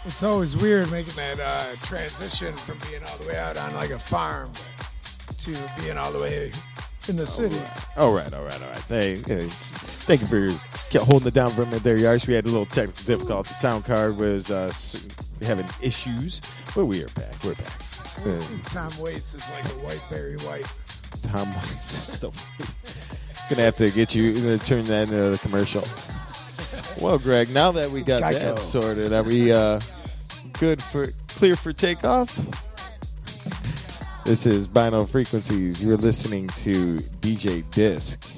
It's always weird making that transition from being all the way out on like a farm to being all the way in the city. All right. Hey, thank you for holding it down for a minute there, Yarsh. We had a little technical difficulty. The sound card was having issues, but we are back. We're back. Tom Waits is like a white Barry White. Tom Waits is the gonna have to get you to turn that into the commercial. Well, Greg, now that we got Geico. that sorted, are we clear for takeoff? This is Bino Frequencies. You're listening to DJ Disc.